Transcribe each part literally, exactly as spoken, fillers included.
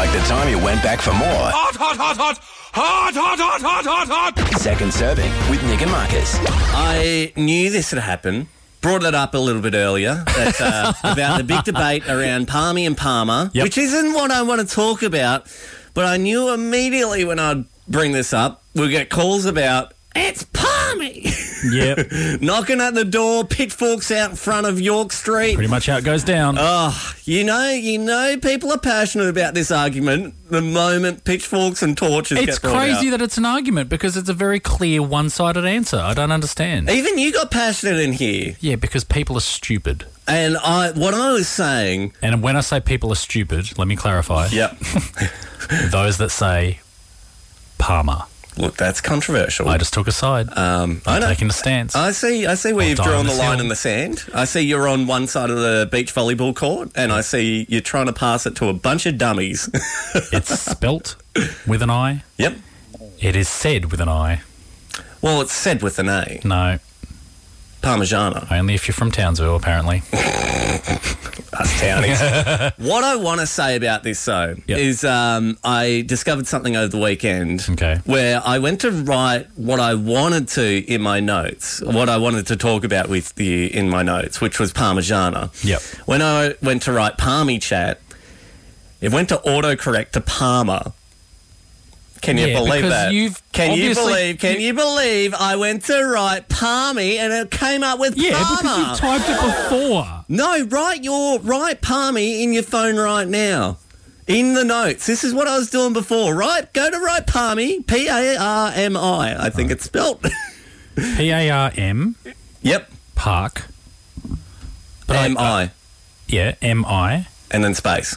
like the time you went back for more. Hot, hot, hot, hot, hot, hot, hot, hot, hot, hot. Second Serving with Nick and Marcus. I knew this would happen. Brought it up a little bit earlier that, uh, about the big debate around Palmy and Palmer, Yep. which isn't what I want to talk about, but I knew immediately when I'd bring this up, we'd get calls about, it's Palmy! Yep. Knocking at the door, pitchforks out in front of York Street. Pretty much how it goes down. Oh, you know, you know, people are passionate about this argument the moment pitchforks and torches it's get brought crazy out. that it's an argument because it's a very clear one-sided answer. I don't understand. Even you got passionate in here. Yeah, because people are stupid. And I, what I was saying... And when I say people are stupid, let me clarify. Yep. Those that say Palmer. Look, that's controversial. I just took a side. Um, I I'm know. taking a stance. I see. I see where I'll you've die drawn on the this line hill. in the sand. I see you're on one side of the beach volleyball court, and I see you're trying to pass it to a bunch of dummies. It's spelt with an I. Yep. It is said with an I. Well, it's said with an A. No, Parmigiana. only if you're from Townsville, apparently. Us townies. What I want to say about this, though, Yep. is um, I discovered something over the weekend. Okay. Where I went to write what I wanted to in my notes, what I wanted to talk about with you in my notes, which was Parmigiana. Yep. When I went to write Palmy Chat, it went to autocorrect to Palmer. Can you Yeah, believe because that? you've Can you obviously- believe? Can you- you believe I went to write Palmy and it came up with Yeah, Palmer? because you've typed it before. No, write your write Palmy in your phone right now. In the notes. This is what I was doing before. Right? Go to write Palmy. P A R M I. I think it's spelt. P A R M, Yep. Park. But I- M I. Yeah, M I. And then space.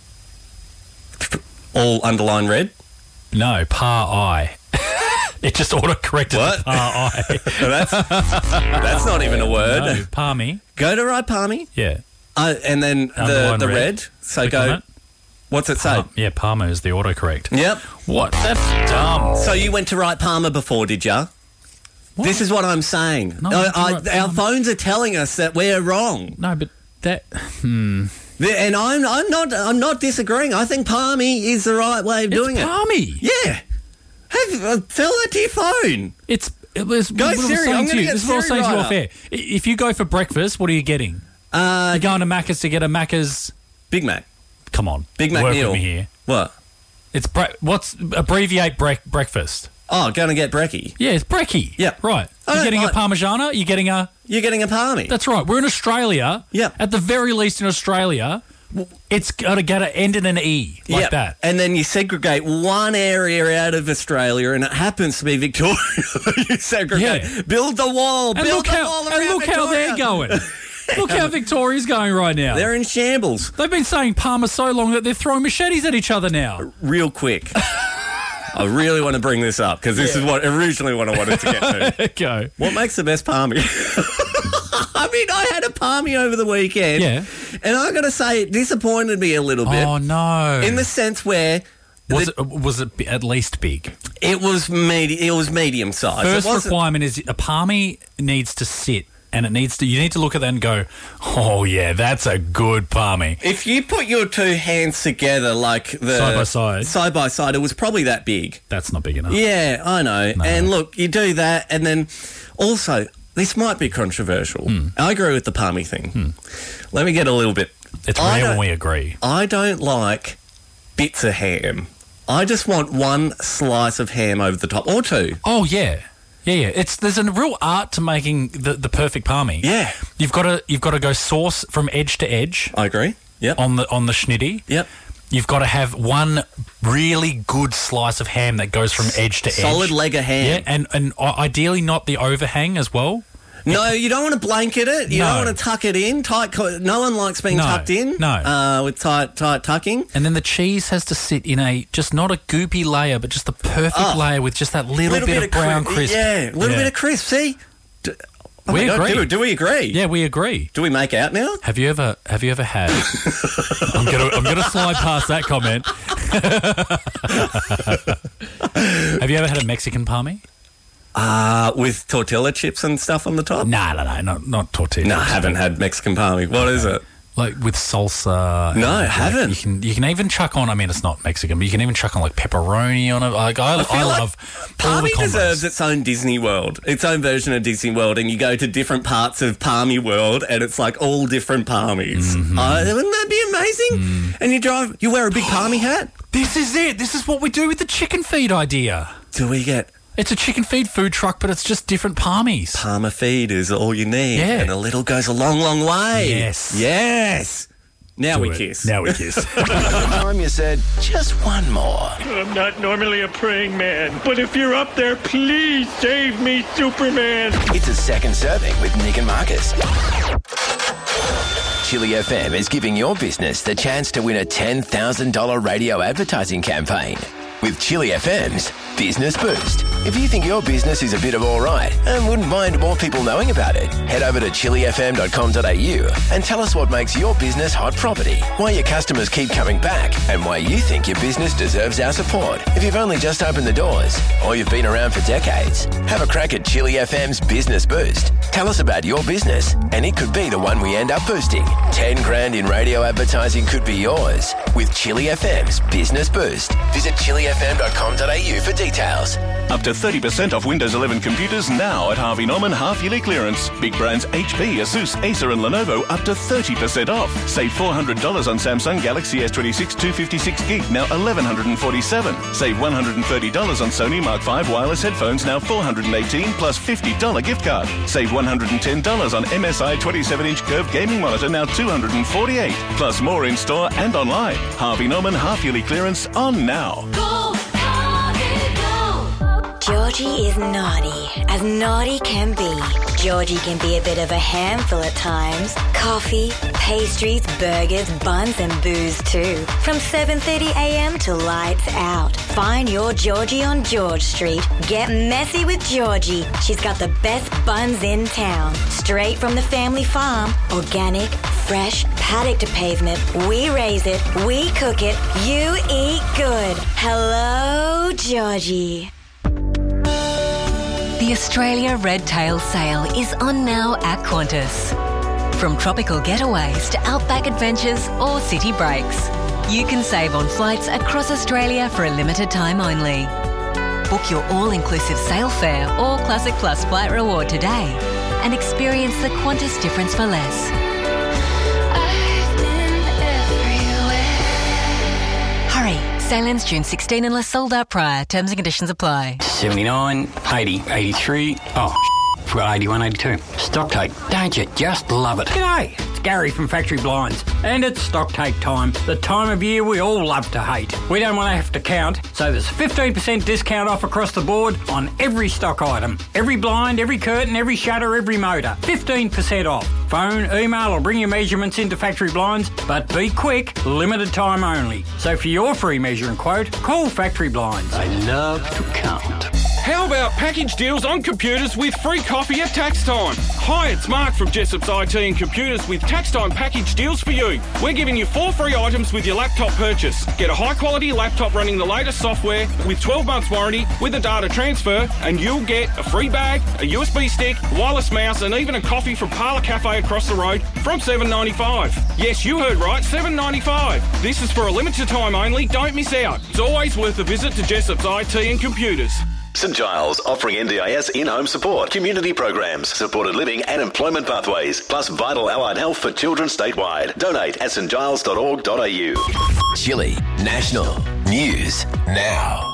All underlined red. No, Par I. It just auto-corrected What? to Par I. that's, that's not even a word. No, Palmy. Go to write Palmy. Yeah. Uh, and then the, Underline the red. red. So Click on go. it. What's it say? Par- yeah, Palmer is the autocorrect. Yep. What? That's dumb. So you went to write Palmer before, did ya? What? This is what I'm saying. No, I- I didn't I- write our Palmer. phones are telling us that we're wrong. No, but that... Hmm. The- And I'm I'm not I'm not disagreeing. I think Palmy is the right way of doing it's it. Palmy. Yeah. Have, uh, tell that to your phone. It's... It was, Go what I was Siri, saying I'm to gonna you. get This is what I was Siri saying to you right off air. I- If you go for breakfast, what are you getting? Uh, You're going to Macca's to get a Macca's... Big Mac. Come on. Big Mac work meal. with me here. What? It's... Bre- what's... Abbreviate bre- breakfast. Oh, going to get brekkie. Yeah, it's brekkie. Yeah. Right. I You're don't getting like- a Parmigiana, you're getting a... You're getting a Palmy. That's right. We're in Australia. Yeah. At the very least in Australia, it's got to get a end in an E like Yep. that. And then you segregate one area out of Australia, and it happens to be Victoria. You segregate. Yeah. Build the wall. And build look the how wall and around look how they're Victoria. going. Look how Victoria's going right now. They're in shambles. They've been saying Palmer so long that they're throwing machetes at each other now. Real quick. I really want to bring this up because this is what originally what I wanted to get to. Go. What makes the best palmy? I mean, I had a palmy over the weekend. Yeah. And I got to say, it disappointed me a little bit. Oh no! In the sense where was the- it, was it bi- at least big? it was medi- it was medium size. First it wasn't- requirement is a palmy needs to sit, and it needs to. You need to look at that and go, "Oh yeah, that's a good palmy." If you put your two hands together like the Side by side. side by side, it was probably that big. That's not big enough. Yeah, I know. No. And look, you do that, and then also this might be controversial. Hmm. I agree with the palmy thing. Let me get a little bit. It's I rare don't- when we agree. I don't like bits of ham. I just want one slice of ham over the top, or two. Oh yeah, yeah, yeah. It's there's a real art to making the, the perfect palmy. Yeah, You've got to you've got to go sauce from edge to edge I agree. Yep. on the on the schnitty. Yep. You've got to have one really good slice of ham that goes from edge to edge. Solid leg of ham. Yeah, and and i- ideally not the overhang as well. No, you don't want to blanket it. You No. don't want to tuck it in. Tight. Co- no one likes being No, tucked in. no. Uh, with tight, tight tucking. And then the cheese has to sit in a just not a goopy layer, but just the perfect Oh. layer with just that little, bit, of brown cri- crisp. Yeah, a little bit of crisp. See. D- oh We my God, agree. Do, do we agree? Yeah, we agree. Do we make out now? Have you ever have you ever had I'm gonna I'm gonna slide past that comment. Have you ever had a Mexican palmy? Uh, with tortilla chips and stuff on the top? No, no, no, not not tortilla. No, I haven't had Mexican palmy. What is it? Like with salsa. No, and, I haven't. Like, you can you can even chuck on. I mean, it's not Mexican, but you can even chuck on like pepperoni on it. Like I, I, I like love all the Palmy combos. deserves its own Disney World, its own version of Disney World, and you go to different parts of Palmy World, and it's like all different Palmies. Mm-hmm. Uh, wouldn't that be amazing? Mm. And you drive, you wear a big Palmy hat. This is it. This is what we do with the chicken feed idea. Do we get It's a chicken feed food truck, but it's just different Palmies. Palmer feed is all you need, Yeah. and a little goes a long, long way. Yes. Yes. Now Do we it. kiss. Now we kiss. The time you said, just one more. I'm not normally a praying man, but if you're up there, please save me, Superman. It's a second serving with Nick and Marcus. Chili F M is giving your business the chance to win a ten thousand dollars radio advertising campaign with Chili F M's Business Boost. If you think your business is a bit of all right and wouldn't mind more people knowing about it, head over to chili f m dot com dot a u and tell us what makes your business hot property, why your customers keep coming back, and why you think your business deserves our support. If you've only just opened the doors or you've been around for decades, have a crack at Chili F M's Business Boost. Tell us about your business and it could be the one we end up boosting. ten grand in radio advertising could be yours with Chili F M's Business Boost. Visit chili f m dot com dot a u for details. Up to thirty percent off Windows eleven computers now at Harvey Norman half-yearly clearance. Big brands H P, Asus, Acer and Lenovo up to thirty percent off. Save four hundred dollars on Samsung Galaxy S twenty-six two fifty-six gig, now eleven forty-seven. Save one hundred thirty dollars on Sony Mark five wireless headphones, now four hundred eighteen dollars plus fifty dollars gift card. Save one hundred ten dollars on M S I twenty-seven inch curved gaming monitor, now two hundred forty-eight dollars. Plus more in store and online. Harvey Norman half-yearly clearance on now. Go, Harvey, go! Georgie is naughty, as naughty can be. Georgie can be a bit of a handful at times. Coffee, pastries, burgers, buns and booze too. From seven thirty a m to lights out. Find your Georgie on George Street. Get messy with Georgie. She's got the best buns in town. Straight from the family farm. Organic, fresh, paddock to pavement. We raise it, we cook it, you eat good. Hello, Georgie. The Australia Red Tail Sale is on now at Qantas. From tropical getaways to outback adventures or city breaks, you can save on flights across Australia for a limited time only. Book your all-inclusive sale fare or Classic Plus flight reward today and experience the Qantas difference for less. I've been everywhere. Hurry, sale ends June sixteenth unless sold out prior. Terms and conditions apply. seventy-nine, eighty, eighty-three. Oh, forgot eighty-one, eighty-two. Stock take. Don't you just love it? G'day, it's Gary from Factory Blinds. And it's stock take time. The time of year we all love to hate. We don't want to have to count, so there's fifteen percent discount off across the board on every stock item. Every blind, every curtain, every shutter, every motor. fifteen percent off. Phone, email or bring your measurements into Factory Blinds, but be quick, limited time only. So for your free measuring quote, call Factory Blinds. They love to count. How about package deals on computers with free coffee at tax time? Hi, it's Mark from Jessop's I T and Computers with tax time package deals for you. We're giving you four free items with your laptop purchase. Get a high quality laptop running the latest software with twelve months warranty with a data transfer, and you'll get a free bag, a U S B stick, wireless mouse, and even a coffee from Parlour Cafe across the road from seven ninety-five. Yes, you heard right, seven ninety-five. This is for a limited time only. Don't miss out. It's always worth a visit to Jessop's I T and Computers. St Giles, offering N D I S in-home support, community programs, supported living and employment pathways, plus vital allied health for children statewide. Donate at st giles dot org dot a u. Chili National News Now.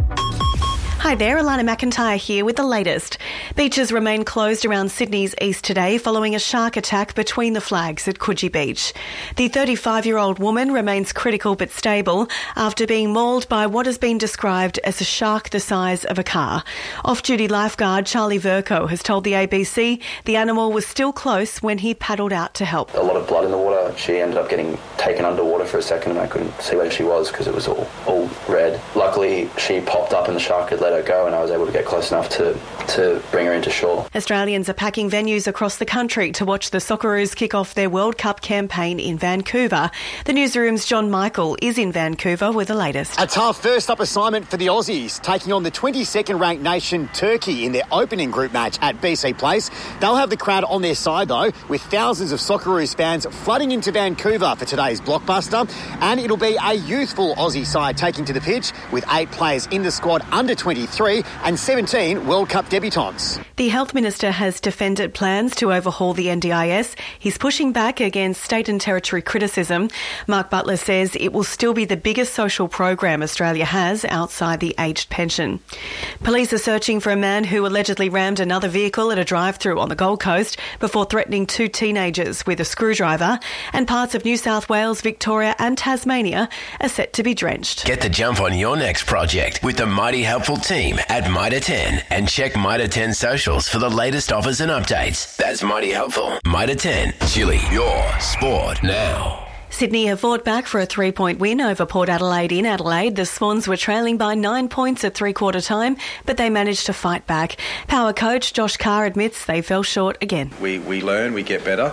Hi there, Alana McIntyre here with the latest. Beaches remain closed around Sydney's east today following a shark attack between the flags at Coogee Beach. The thirty-five-year-old woman remains critical but stable after being mauled by what has been described as a shark the size of a car. Off-duty lifeguard Charlie Verco has told the A B C the animal was still close when he paddled out to help. A lot of blood in the water. She ended up getting taken underwater for a second and I couldn't see where she was because it was all, all red. Luckily, she popped up and the shark had let let her go, and I was able to get close enough to, to bring her into shore. Australians are packing venues across the country to watch the Socceroos kick off their World Cup campaign in Vancouver. The newsroom's John Michael is in Vancouver with the latest. A tough first-up assignment for the Aussies, taking on the twenty-second ranked nation Turkey in their opening group match at B C Place. They'll have the crowd on their side, though, with thousands of Socceroos fans flooding into Vancouver for today's blockbuster. And it'll be a youthful Aussie side taking to the pitch, with eight players in the squad under twenty-three and seventeen World Cup debutants. The Health Minister has defended plans to overhaul the N D I S. He's pushing back against state and territory criticism. Mark Butler says it will still be the biggest social program Australia has outside the aged pension. Police are searching for a man who allegedly rammed another vehicle at a drive-through on the Gold Coast before threatening two teenagers with a screwdriver, and parts of New South Wales, Victoria and Tasmania are set to be drenched. Get the jump on your next project with the Mighty Helpful team at Mitre ten, and check Mitre ten socials for the latest offers and updates. That's Mighty Helpful. Mitre ten, Chili, your sport now. Sydney have fought back for a three-point win over Port Adelaide in Adelaide. The Swans were trailing by nine points at three-quarter time, but they managed to fight back. Power coach Josh Carr admits they fell short again. We we learn, we get better,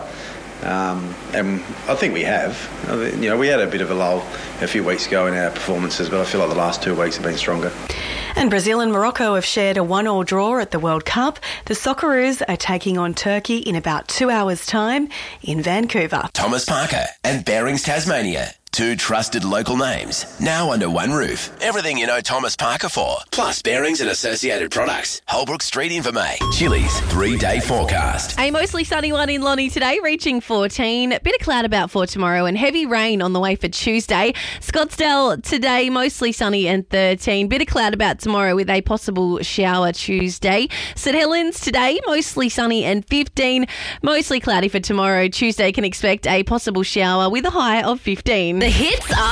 um, and I think we have. You know, we had a bit of a lull a few weeks ago in our performances, but I feel like the last two weeks have been stronger. And Brazil and Morocco have shared a one-all draw at the World Cup. The Socceroos are taking on Turkey in about two hours' time in Vancouver. Thomas Parker and Bearings Tasmania. Two trusted local names, now under one roof. Everything you know Thomas Parker for, plus Bearings and associated products. Holbrook Street in Vermey. Chili's three-day forecast. A mostly sunny one in Lonnie today, reaching fourteen. Bit of cloud about for tomorrow and heavy rain on the way for Tuesday. Scottsdale today, mostly sunny and thirteen. Bit of cloud about tomorrow with a possible shower Tuesday. St Helens today, mostly sunny and fifteen. Mostly cloudy for tomorrow. Tuesday can expect a possible shower with a high of fifteen. The hits are